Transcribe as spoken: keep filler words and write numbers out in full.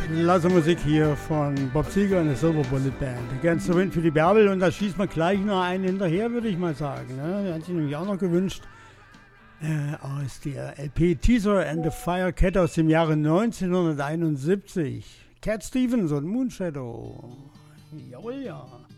Klasse Musik hier von Bob Seger und der Silver Bullet Band. Against the Wind für die Bärbel, und da schießt man gleich noch einen hinterher, würde ich mal sagen. Ne? Der hat sich nämlich auch noch gewünscht, äh, aus der L P Teaser and the Fire Cat aus dem Jahre neunzehnhunderteinundsiebzig. Cat Stevens und Moonshadow. Jawohl, ja.